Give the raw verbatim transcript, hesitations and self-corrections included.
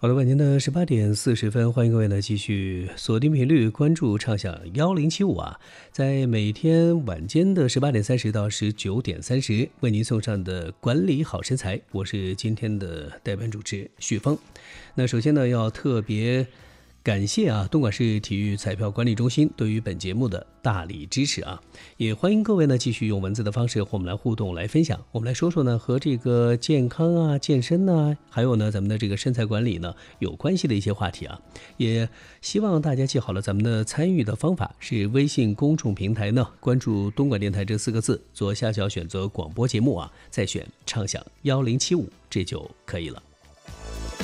好的，晚间的十八点四十分，欢迎各位呢继续锁定频率，关注畅享幺零七五啊，在每天晚间的十八点三十到十九点三十，为您送上的管理好身材，我是今天的代班主持许峰。那首先呢，要特别感谢啊，东莞市体育彩票管理中心对于本节目的大力支持啊，也欢迎各位呢继续用文字的方式和我们来互动来分享。我们来说说呢和这个健康啊、健身啊，还有呢咱们的这个身材管理呢有关系的一些话题啊。也希望大家记好了咱们的参与的方法是微信公众平台呢关注东莞电台这四个字，左下角选择广播节目啊，再选畅享幺零七五，这就可以了。